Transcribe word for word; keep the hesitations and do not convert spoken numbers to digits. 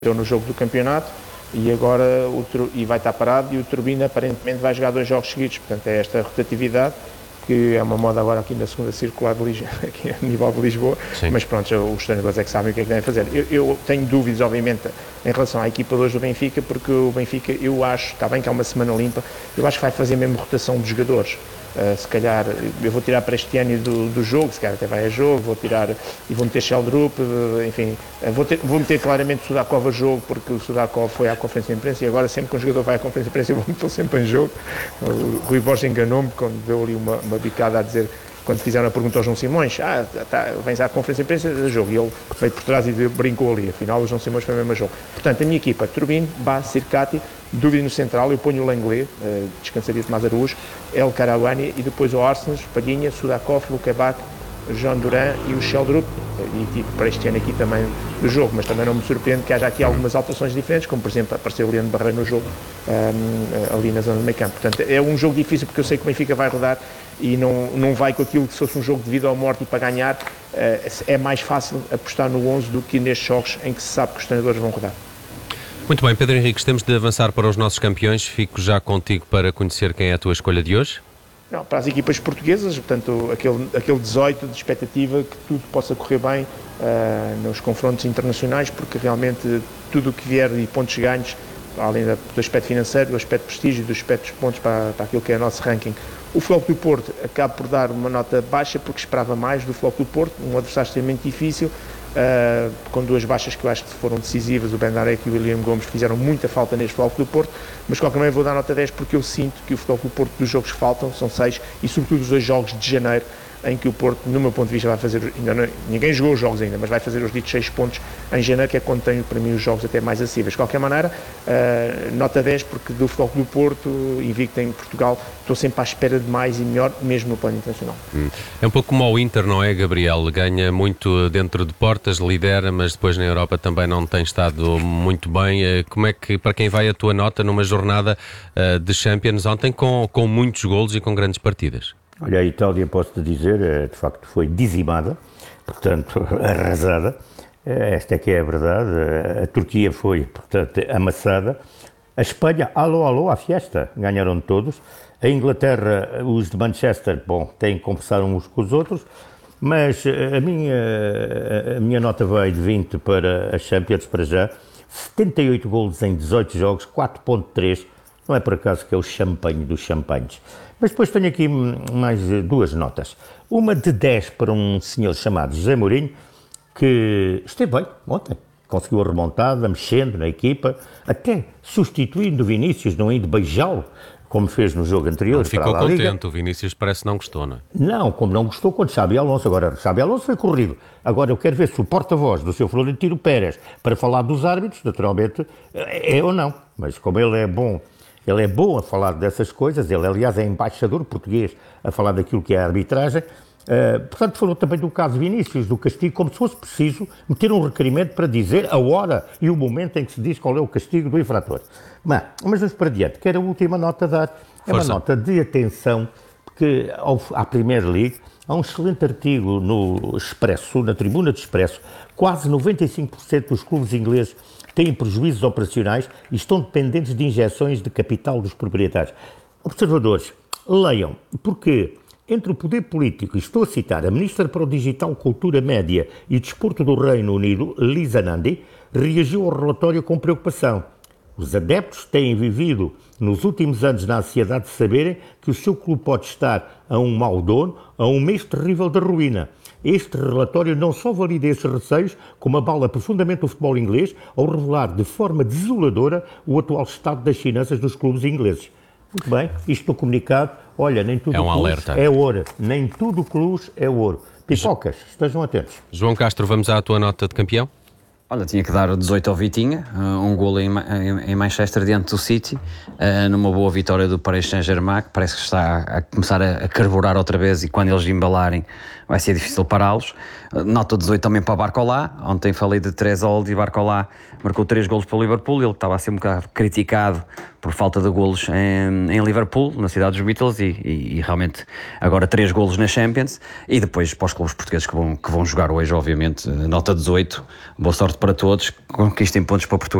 no jogo do campeonato e agora o, e vai estar parado e o Turbina aparentemente vai jogar dois jogos seguidos, portanto é esta rotatividade que é uma moda agora aqui na segunda circular de Lisboa, aqui a nível de Lisboa. Sim. Mas pronto, os treinadores é que sabem o que é que devem fazer. Eu, eu tenho dúvidas, obviamente, em relação à equipa de hoje do Benfica, porque o Benfica, eu acho, está bem que é uma semana limpa, eu acho que vai fazer mesmo rotação dos jogadores. Uh, se calhar, eu vou tirar para este ano do, do jogo, se calhar até vai a jogo, vou tirar e vou meter Sheldrup, uh, enfim, uh, vou, ter, vou meter claramente o Sudakov a jogo, porque o Sudakov foi à conferência de imprensa e agora sempre que um jogador vai à conferência de imprensa eu vou meter sempre em jogo. O Rui Borges enganou-me quando deu ali uma, uma bicada a dizer, quando fizeram a pergunta ao João Simões, ah, tá, vens à conferência de imprensa a jogo, e ele veio por trás e brincou ali, afinal o João Simões foi mesmo a jogo. Portanto, a minha equipa, Turbin, Bá, Circati, dúvida no central, eu ponho o Lenglet, uh, descansaria de Tomás Araújo, El Karawani e depois o Arsenal, Palhinha, Sudakov, Lukebac, João Duran e o Sheldrup, e tipo para este ano aqui também do jogo, mas também não me surpreende que haja aqui algumas alterações diferentes, como por exemplo apareceu o Leandro Barreiro no jogo, um, ali na zona do meio campo. Portanto, é um jogo difícil porque eu sei que o Benfica vai rodar e não, não vai com aquilo que se fosse um jogo de vida ou morte e para ganhar, uh, é mais fácil apostar no onze do que nestes jogos em que se sabe que os treinadores vão rodar. Muito bem, Pedro Henriques, temos de avançar para os nossos campeões. Fico já contigo para conhecer quem é a tua escolha de hoje. Não, para as equipas portuguesas, portanto, aquele, aquele dezoito de expectativa que tudo possa correr bem uh, nos confrontos internacionais, porque realmente tudo o que vier de pontos ganhos, além do aspecto financeiro, do aspecto prestígio, dos aspectos pontos para, para aquilo que é o nosso ranking. O Futebol do Porto acaba por dar uma nota baixa porque esperava mais do Futebol do Porto, um adversário extremamente difícil, Uh, com duas baixas que eu acho que foram decisivas, o Bendarek e o William Gomes fizeram muita falta neste Futebol do Porto, mas de qualquer maneira vou dar nota dez porque eu sinto que o Futebol do Porto dos jogos que faltam, são seis, e sobretudo os dois jogos de janeiro, em que o Porto, no meu ponto de vista, vai fazer, ainda não, ninguém jogou os jogos ainda, mas vai fazer os ditos seis pontos em janeiro, que é quando tenho para mim os jogos até mais acessíveis. De qualquer maneira, uh, nota dez porque do Futebol do Porto, invicto em Portugal, estou sempre à espera de mais e melhor, mesmo no plano internacional. Hum. É um pouco como ao Inter, não é, Gabriel? Ganha muito dentro de portas, lidera, mas depois na Europa também não tem estado muito bem. Como é que, para quem vai a tua nota numa jornada uh, de Champions ontem com, com muitos golos e com grandes partidas? Olha, a Itália, posso-te dizer, de facto foi dizimada, portanto, arrasada. Esta é que é a verdade. A Turquia foi, portanto, amassada. A Espanha, alô, alô, à fiesta, ganharam todos. A Inglaterra, os de Manchester, bom, têm que conversar uns com os outros, mas a minha, a minha nota vai de vinte para a Champions para já. setenta e oito golos em dezoito jogos, quatro vírgula três. Não é por acaso que é o champanhe dos champanhes. Mas depois tenho aqui mais duas notas. Uma de dez para um senhor chamado José Mourinho, que esteve bem ontem. Conseguiu a remontada, mexendo na equipa, até substituindo o Vinícius, não indo beijá-lo, como fez no jogo anterior. Não ficou contente, o Vinícius parece que não gostou, não é? Não, como não gostou quando Xabi Alonso. Agora, Xabi Alonso foi corrido. Agora eu quero ver se o porta-voz do seu Florentino Pérez para falar dos árbitros, naturalmente, é ou não. Mas como ele é bom... Ele é bom a falar dessas coisas, ele aliás é embaixador português a falar daquilo que é a arbitragem, uh, portanto falou também do caso Vinícius, do castigo, como se fosse preciso meter um requerimento para dizer a hora e o momento em que se diz qual é o castigo do infrator. Mas, mas vamos para diante, quero a última nota a dar, é Força. Uma nota de atenção, porque ao, à Premier League há um excelente artigo no Expresso, na tribuna do Expresso, quase noventa e cinco por cento dos clubes ingleses têm prejuízos operacionais e estão dependentes de injeções de capital dos proprietários. Observadores, leiam, porque entre o poder político, e estou a citar a Ministra para o Digital, Cultura, Média e Desporto do Reino Unido, Lisa Nandy, reagiu ao relatório com preocupação. Os adeptos têm vivido nos últimos anos na ansiedade de saberem que o seu clube pode estar a um mau dono, a um mês terrível da ruína. Este relatório não só valida esses receios, como abala profundamente o futebol inglês ao revelar de forma desoladora o atual estado das finanças dos clubes ingleses. Muito bem, isto no comunicado, olha, nem tudo é um clubes alerta. É ouro, nem tudo clubes é ouro. Pipocas, estejam atentos. João Castro, vamos à tua nota de campeão? Olha, tinha que dar dezoito ao Vitinha, um golo em, em, em Manchester diante do City, uh, numa boa vitória do Paris Saint-Germain, que parece que está a começar a, a carburar outra vez, e quando eles embalarem vai ser difícil pará-los. Nota dezoito também para Barcola. Ontem falei de Trezeguet e Barcola marcou três golos para o Liverpool. Ele estava a ser um bocado criticado por falta de golos em, em Liverpool, na cidade dos Beatles, e, e, e realmente agora três golos na Champions. E depois para os clubes portugueses que vão, que vão jogar hoje, obviamente, nota dezoito. Boa sorte para todos, conquistem pontos para Portugal.